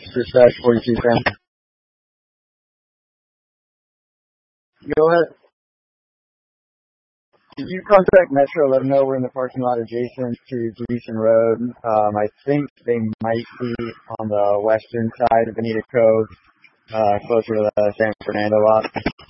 Dispatch 42 10. Go ahead. Did you contact Metro? Let them know we're in the parking lot adjacent to Gleason Road. I think they might be on the western side of Bonita Cove, closer to the San Fernando lot.